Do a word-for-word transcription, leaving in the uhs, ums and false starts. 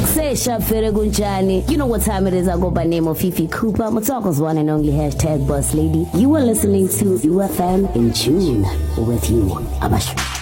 Sesha Feregunchani. You know what time it is. I go by name of Fifi Cooper. Motoko's one and only hashtag boss lady. You are listening to U F M in June with you. Abash.